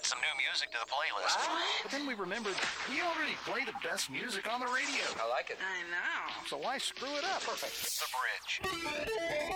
add some new music to the playlist. But then we remembered we already play the best music on the radio. I like it. I know. So why screw it up? Perfect. The Bridge.